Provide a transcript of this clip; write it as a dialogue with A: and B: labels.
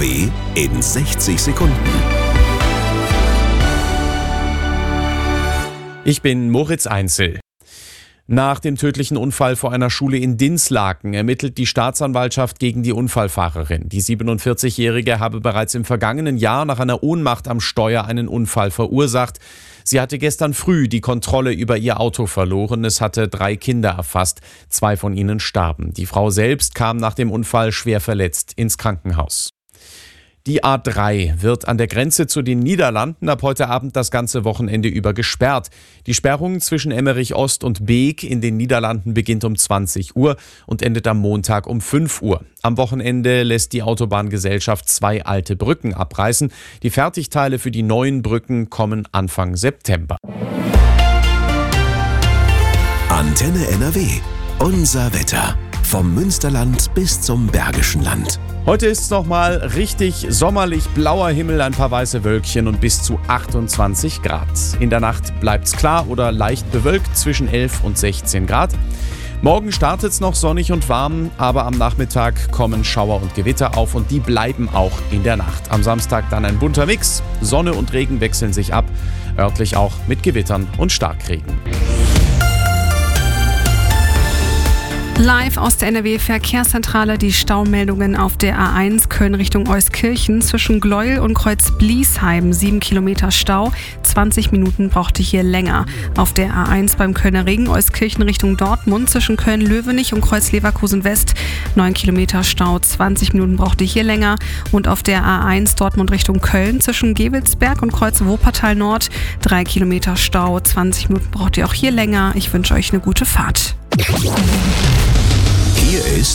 A: NRW in 60 Sekunden.
B: Ich bin Moritz Einzel. Nach dem tödlichen Unfall vor einer Schule in Dinslaken ermittelt die Staatsanwaltschaft gegen die Unfallfahrerin. Die 47-Jährige habe bereits im vergangenen Jahr nach einer Ohnmacht am Steuer einen Unfall verursacht. Sie hatte gestern früh die Kontrolle über ihr Auto verloren. Es hatte 3 Kinder erfasst. 2 von ihnen starben. Die Frau selbst kam nach dem Unfall schwer verletzt ins Krankenhaus. Die A3 wird an der Grenze zu den Niederlanden ab heute Abend das ganze Wochenende über gesperrt. Die Sperrung zwischen Emmerich Ost und Beek in den Niederlanden beginnt um 20 Uhr und endet am Montag um 5 Uhr. Am Wochenende lässt die Autobahngesellschaft 2 alte Brücken abreißen. Die Fertigteile für die neuen Brücken kommen Anfang September.
A: Antenne NRW. Unser Wetter. Vom Münsterland bis zum Bergischen Land.
B: Heute ist es nochmal richtig sommerlich, blauer Himmel, ein paar weiße Wölkchen und bis zu 28 Grad. In der Nacht bleibt es klar oder leicht bewölkt zwischen 11 und 16 Grad. Morgen startet es noch sonnig und warm, aber am Nachmittag kommen Schauer und Gewitter auf und die bleiben auch in der Nacht. Am Samstag dann ein bunter Mix. Sonne und Regen wechseln sich ab, örtlich auch mit Gewittern und Starkregen.
C: Live aus der NRW-Verkehrszentrale die Staumeldungen auf der A1 Köln Richtung Euskirchen zwischen Gleuel und Kreuz-Bliesheim. 7 Kilometer Stau, 20 Minuten brauchte hier länger. Auf der A1 beim Kölner Ring Euskirchen Richtung Dortmund zwischen Köln-Löwenich und Kreuz-Leverkusen West. 9 Kilometer Stau, 20 Minuten brauchte hier länger. Und auf der A1 Dortmund Richtung Köln zwischen Gewelsberg und Kreuz-Wuppertal Nord. 3 Kilometer Stau, 20 Minuten braucht ihr auch hier länger. Ich wünsche euch eine gute Fahrt.
A: Hier ist